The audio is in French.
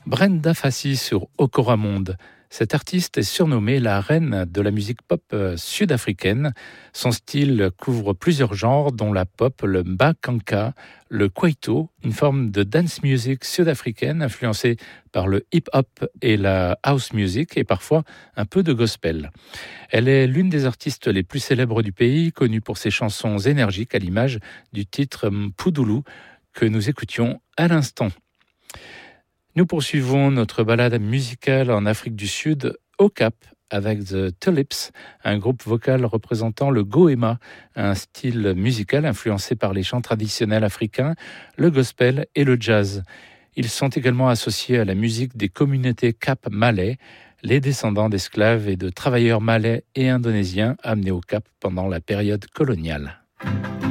Brenda Fassie sur Okoramonde. Cette artiste est surnommée la reine de la musique pop sud-africaine. Son style couvre plusieurs genres, dont la pop, le mbakanka, le kwaito, une forme de dance music sud-africaine influencée par le hip-hop et la house music, et parfois un peu de gospel. Elle est l'une des artistes les plus célèbres du pays, connue pour ses chansons énergiques à l'image du titre Mpudulu que nous écoutions à l'instant. Nous poursuivons notre balade musicale en Afrique du Sud, au Cap, avec The Tulips, un groupe vocal représentant le goéma, un style musical influencé par les chants traditionnels africains, le gospel et le jazz. Ils sont également associés à la musique des communautés Cap malais, les descendants d'esclaves et de travailleurs malais et indonésiens amenés au Cap pendant la période coloniale.